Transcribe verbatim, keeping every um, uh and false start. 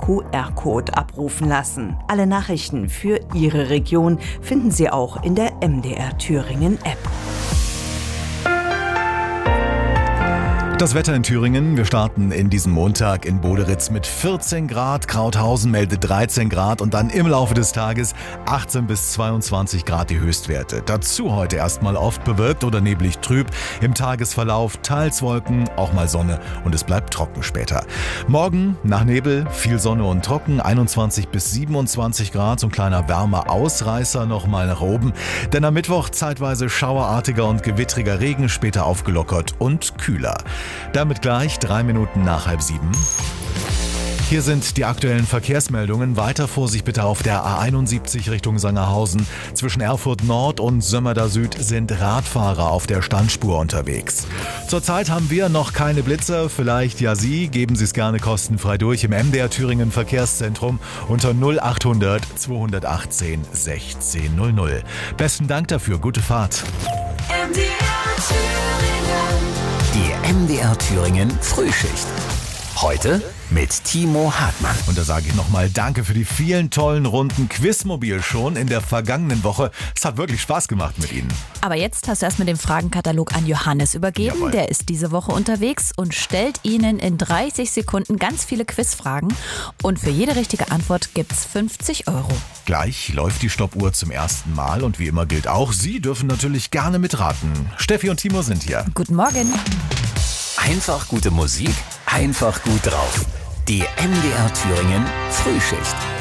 Q R-Code abrufen lassen. Alle Nachrichten für Ihre Region finden Sie auch in der M D R Thüringen App. Das Wetter in Thüringen. Wir starten in diesem Montag in Boderitz mit vierzehn Grad. Krauthausen meldet dreizehn Grad und dann im Laufe des Tages achtzehn bis zweiundzwanzig Grad die Höchstwerte. Dazu heute erstmal oft bewölkt oder neblig trüb. Im Tagesverlauf teils Wolken, auch mal Sonne und es bleibt trocken später. Morgen nach Nebel viel Sonne und trocken, einundzwanzig bis siebenundzwanzig Grad. So ein kleiner wärmer Ausreißer nochmal nach oben. Denn am Mittwoch zeitweise schauerartiger und gewittriger Regen, später aufgelockert und kühler. Damit gleich drei Minuten nach halb sieben. Hier sind die aktuellen Verkehrsmeldungen. Weiter Vorsicht bitte auf der A einundsiebzig Richtung Sangerhausen. Zwischen Erfurt Nord und Sömmerda Süd sind Radfahrer auf der Standspur unterwegs. Zurzeit haben wir noch keine Blitzer, vielleicht ja Sie. Geben Sie es gerne kostenfrei durch im M D R Thüringen Verkehrszentrum unter null achthundert zweihundertachtzehn sechzehn null null. Besten Dank dafür, gute Fahrt. M D R Thüringen. Die M D R Thüringen Frühschicht. Heute mit Timo Hartmann. Und da sage ich nochmal Danke für die vielen tollen Runden Quizmobil schon in der vergangenen Woche. Es hat wirklich Spaß gemacht mit Ihnen. Aber jetzt hast du erstmal den Fragenkatalog an Johannes übergeben. Jawohl. Der ist diese Woche unterwegs und stellt Ihnen in dreißig Sekunden ganz viele Quizfragen. Und für jede richtige Antwort gibt's fünfzig Euro. Gleich läuft die Stoppuhr zum ersten Mal und wie immer gilt auch, Sie dürfen natürlich gerne mitraten. Steffi und Timo sind hier. Guten Morgen. Einfach gute Musik, einfach gut drauf. Die M D R Thüringen Frühschicht.